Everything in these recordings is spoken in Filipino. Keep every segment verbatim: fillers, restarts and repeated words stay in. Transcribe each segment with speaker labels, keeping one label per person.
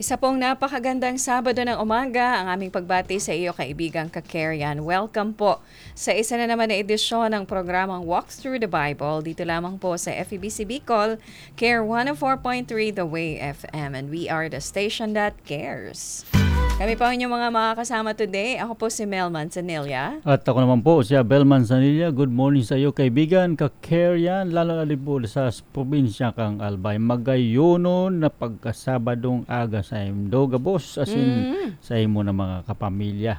Speaker 1: Isa pong napakagandang Sabado ng umaga ang aming pagbati sa iyo kaibigang Kakerian. Welcome po sa isa na naman na edisyon ng programang Walks Through the Bible dito lamang po sa F E B C Bicol, Care one oh four point three The Way F M, and we are the station that cares. Kami po ang inyong mga makakasama today. Ako po si Mel Manzanilla.
Speaker 2: At ako naman po, siya Bel Manzanilla. Good morning sa iyo kaibigan, Kakerian, lalo na din po sa probinsya kang Albay. Magayonon na pagkasabadong aga sa imdo, gabos, as in
Speaker 1: Mm.
Speaker 2: sa imo na mga kapamilya.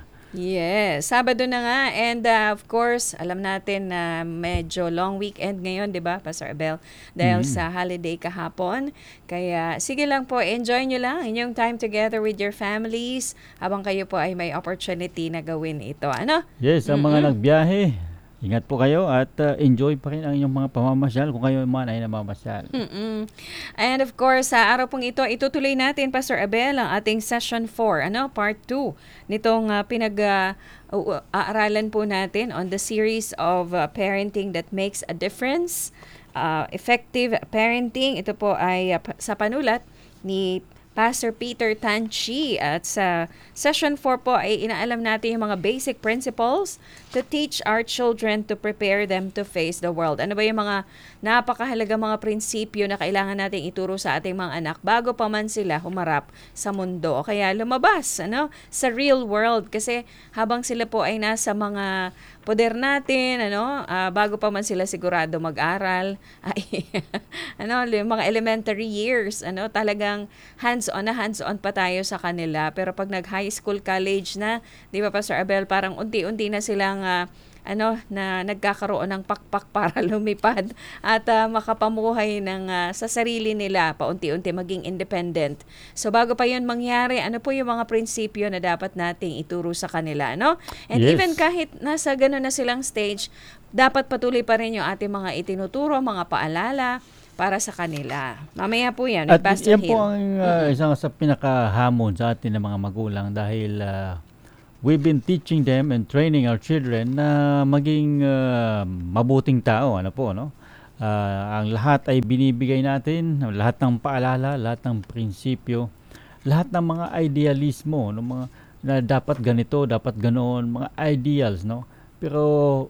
Speaker 1: Yes, Sabado na nga, and uh, of course, alam natin na medyo long weekend ngayon, 'di ba, Pastor Abel, dahil
Speaker 2: Mm.
Speaker 1: sa holiday kahapon. Kaya sige lang po, enjoy nyo lang inyong time together with your families habang kayo po ay may opportunity na gawin ito. Ano?
Speaker 2: Yes, ang
Speaker 1: Mm-mm.
Speaker 2: mga nagbiyahe, ingat po kayo at uh, enjoy pa rin ang inyong mga pamamasyal kung kayo man ay namamasyal.
Speaker 1: Mm-mm. And of course, sa araw pong ito, itutuloy natin, Pastor Abel, ang ating session four, ano, part two, nitong uh, pinag-aaralan po natin on the series of uh, parenting that makes a difference, uh, effective parenting. Ito po ay uh, pa- sa panulat ni Pastor Peter Tanchi, at sa session four po ay inaalam natin yung mga basic principles to teach our children to prepare them to face the world. Ano ba yung mga napakahalaga mga prinsipyo na kailangan nating ituro sa ating mga anak bago pa man sila humarap sa mundo o kaya lumabas, ano, sa real world, kasi habang sila po ay nasa mga poder natin, ano, ah, bago pa man sila sigurado mag-aral, ay ano, yung mga elementary years, ano, talagang hands-on na hands-on pa tayo sa kanila. Pero pag nag-high school, college na, di ba, Pastor Abel, parang unti-unti na silang ah, ano, na nagkakaroon ng pakpak para lumipad at ah, makapamuhay ng ah, sa sarili nila, paunti-unti maging independent. So bago pa 'yun mangyari, ano po yung mga prinsipyo na dapat nating ituro sa kanila, no? And
Speaker 2: Yes.
Speaker 1: even kahit nasa gano'n na silang stage, dapat patuloy pa rin yung ating mga itinuturo, mga paalala para sa kanila. Mamaya po 'yan, with
Speaker 2: At
Speaker 1: Pastor
Speaker 2: yan
Speaker 1: Hill.
Speaker 2: po ang uh, isang sa pinakahamon sa atin ng mga magulang dahil uh, we've been teaching them and training our children na maging uh, mabuting tao, ano po, no? Ah, ang lahat ay binibigay natin, lahat ng paalala, lahat ng prinsipyo, lahat ng mga idealismo, no, mga na dapat ganito, dapat ganoon, mga ideals, no? Pero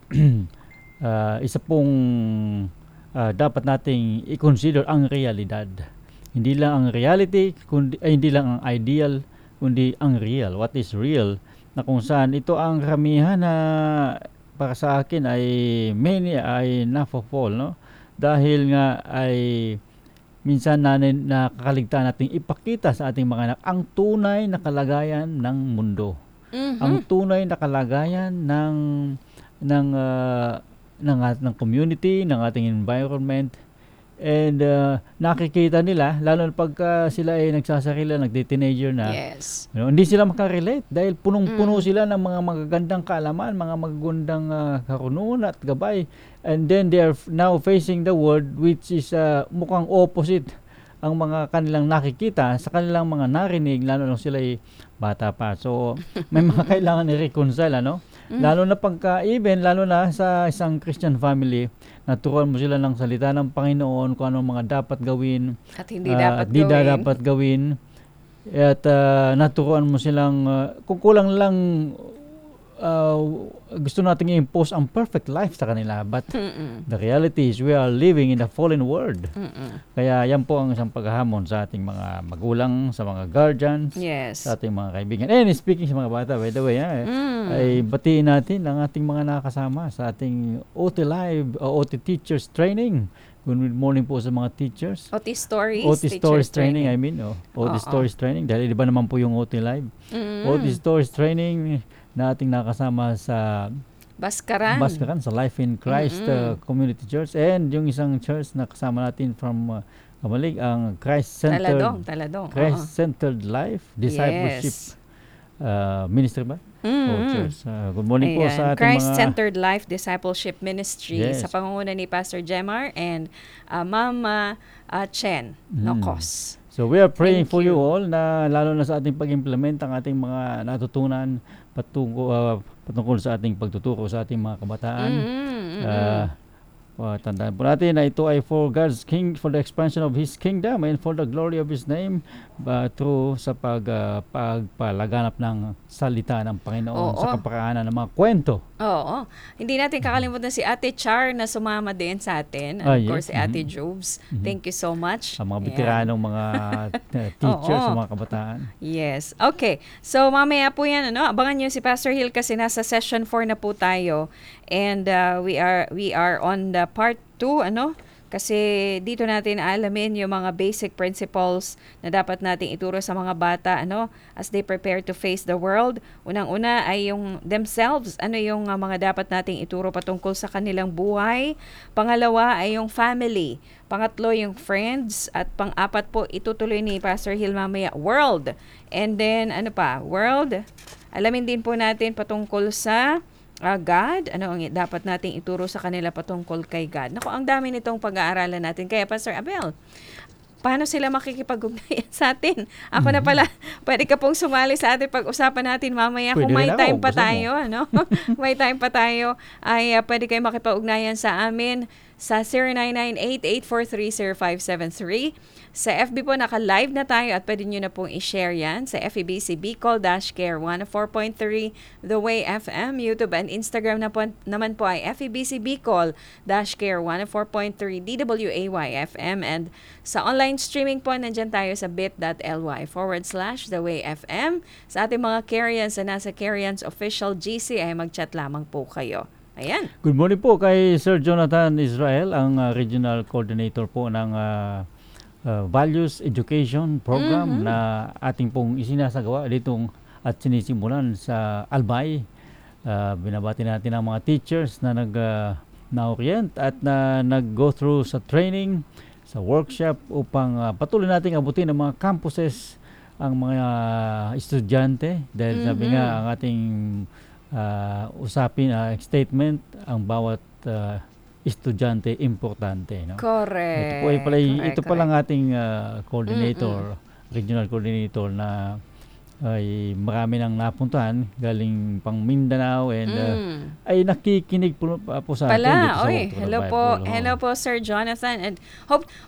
Speaker 2: ah, isa pong ah, dapat nating i-consider ang realidad. Hindi lang ang reality, kundi ay hindi lang ang ideal, kundi ang real. What is real? Na kung saan ito ang karamihan na para sa akin ay many ay nafo-fall, no? Dahil nga ay minsan na nakakaligtaan nating ipakita sa ating mga anak ang tunay na kalagayan ng mundo.
Speaker 1: Mhm.
Speaker 2: Ang tunay na kalagayan ng ng ah, ng, at- ng community, ng ating environment. And ah, nakikita nila lalo na pagka sila ay nagsasarili, nagti-teenager na.
Speaker 1: Yes.
Speaker 2: No, hindi sila makarelate dahil punong-puno
Speaker 1: Mm.
Speaker 2: sila ng mga magagandang kaalaman, mga magagandang ah, karunungan at gabay. And then they are f- now facing the world which is ah, mukhang opposite ang mga kanilang nakikita sa kanilang mga narinig, lalo na sila ay bata pa. So may mga kailangan i-reconcile, ano?
Speaker 1: Mm.
Speaker 2: Lalo na pagka even, lalo na sa isang Christian family, naturuan mo sila ng salita ng Panginoon, kung ano mga dapat gawin,
Speaker 1: At hindi
Speaker 2: ah,
Speaker 1: dapat
Speaker 2: at di
Speaker 1: gawin.
Speaker 2: dapat gawin. At ah, naturuan mo silang, ah, kung kulang lang, ah, gusto nating i-impose ang perfect life sa kanila. But
Speaker 1: Mm-mm.
Speaker 2: the reality is we are living in a fallen world.
Speaker 1: Mm-mm.
Speaker 2: Kaya yan po ang isang paghahamon sa ating mga magulang, sa mga guardians,
Speaker 1: Yes.
Speaker 2: sa ating mga kaibigan. And speaking sa mga bata, by the way, ah,
Speaker 1: Mm.
Speaker 2: ay batiin natin ang ating mga nakasama sa ating O T Live, o O T Teachers Training. Good morning po sa mga teachers.
Speaker 1: O T Stories.
Speaker 2: O T
Speaker 1: Teachers
Speaker 2: Stories Training, I mean. Oh. O T
Speaker 1: Oo.
Speaker 2: Stories Training. Dahil iba naman po yung O T Live.
Speaker 1: Mm.
Speaker 2: O T Stories Training na ating nakasama sa
Speaker 1: Baskaran.
Speaker 2: Baskaran, sa Life in Christ uh,
Speaker 1: Mm-mm.
Speaker 2: Community Church. And yung isang church na kasama natin from uh, Kamalig, ang Christ-Centered
Speaker 1: Taladong, taladong. Oo.
Speaker 2: Christ-Centered Life Discipleship
Speaker 1: Yes.
Speaker 2: uh, Ministry ba? O
Speaker 1: Mm.
Speaker 2: church. Uh, good morning po
Speaker 1: Ayan,
Speaker 2: sa ating mga...
Speaker 1: Christ-Centered Life Discipleship Ministry
Speaker 2: Yes.
Speaker 1: sa pangunguna ni Pastor Jemar and uh, Mama uh, Chen
Speaker 2: Mm.
Speaker 1: Nocos.
Speaker 2: So we are praying
Speaker 1: Thank
Speaker 2: for you
Speaker 1: you.
Speaker 2: all na lalo na sa ating pag-implement ang ating mga natutunan patungkol, uh, patungkol sa ating pagtuturo sa ating mga kabataan.
Speaker 1: Mm, mm, mm,
Speaker 2: Uh, Uh, tandaan po natin na ito ay for God's King, for the expansion of His kingdom and for the glory of His name, uh, through sa pag, uh, pagpalaganap ng salita ng Panginoon
Speaker 1: Oo.
Speaker 2: sa kapakanan ng mga kwento.
Speaker 1: Oo. Hindi natin kakalimutan si Ate Char na sumama din sa atin. And
Speaker 2: Ah,
Speaker 1: of course,
Speaker 2: yes.
Speaker 1: si Ate
Speaker 2: Mhm.
Speaker 1: Jobs.
Speaker 2: Mhm.
Speaker 1: Thank you so much.
Speaker 2: Sa mga
Speaker 1: Ayan.
Speaker 2: veteranong mga uh, teachers,
Speaker 1: Oo.
Speaker 2: sa mga kabataan.
Speaker 1: Yes. Okay. So, mamaya po yan, ano? Abangan nyo si Pastor Hill kasi nasa session four na po tayo. And uh, we are we are on the part two, ano? Kasi dito natin alamin yung mga basic principles na dapat nating ituro sa mga bata, ano, as they prepare to face the world. Unang-una ay yung themselves, ano yung uh, mga dapat nating ituro patungkol sa kanilang buhay. Pangalawa ay yung family. Pangatlo yung friends. At pang-apat po, itutuloy ni Pastor Hill mamaya, world. And then, ano pa, world. Alamin din po natin patungkol sa Uh, God, ano ang dapat nating ituro sa kanila patungkol kay God. Naku, ang dami nitong pag-aaralan natin. Kaya, Pastor Abel, paano sila makikipag-ugnayan sa atin? Ako na pala, pwede ka pong sumali sa ating pag-usapan natin mamaya.
Speaker 2: Pwede
Speaker 1: Kung may
Speaker 2: rin ako,
Speaker 1: time pa
Speaker 2: gusto mo.
Speaker 1: tayo, ano? may time pa tayo, ay uh, pwede kayo makipag-ugnayan sa amin sa zero nine nine eight eight four three zero five seven three. Sa F B po, naka-live na tayo at pwede nyo na pong i-share yan sa F E B C Bicol Dash Care one oh four point three The Way F M. YouTube and Instagram na po, naman po ay F E B C Bicol Dash Care one oh four point three D W A Y F M. And sa online streaming po, nandyan tayo sa bit.ly forward slash The Way F M. Sa ating mga Carians na nasa Carians Official G C ay mag-chat lamang po kayo. Ayan.
Speaker 2: Good morning po kay Sir Jonathan Israel, ang uh, Regional Coordinator po ng uh, uh, Values Education Program
Speaker 1: Mhm.
Speaker 2: na ating pong isinasagawa ditong at sinisimulan sa Albay. Uh, binabati natin ang mga teachers na nag uh, na-orient at na nag-go through sa training, sa workshop upang uh, patuloy nating abutin ang mga campuses, ang mga estudyante dahil sabi
Speaker 1: Mhm.
Speaker 2: nga ang ating uh, usapin, uh, statement, ang bawat uh, estudyante importante, no?
Speaker 1: Correct.
Speaker 2: Ito po ay pala,
Speaker 1: Correct,
Speaker 2: ito pa lang ating uh, coordinator, regional coordinator na ay marami nang napuntahan galing pang Mindanao and uh,
Speaker 1: Mm.
Speaker 2: ay nakikinig po, po sa atin dito
Speaker 1: Pala,
Speaker 2: sa
Speaker 1: oy,
Speaker 2: Walk to the
Speaker 1: hello
Speaker 2: Bible.
Speaker 1: po,
Speaker 2: Oo.
Speaker 1: hello po Sir Jonathan, and hope